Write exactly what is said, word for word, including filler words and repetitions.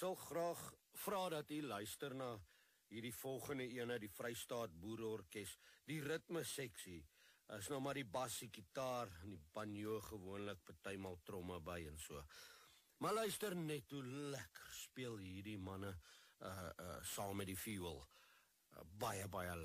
sal graag vra dat u luister na hierdie volgende ene, die Vrystaat Boereorkes, die ritme seksie. Is nou maar die bassie, gitaar en die banjo gewoonlik, partymal tromme by en so. Maar luister net hoe lekker speel hierdie manne uh, uh, saam met die viool. Uh, baie, baie lekker.